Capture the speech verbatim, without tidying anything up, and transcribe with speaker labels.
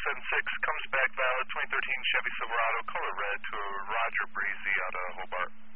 Speaker 1: seven six comes back valid, twenty thirteen Chevy Silverado, color red to Roger Breezy out of Hobart.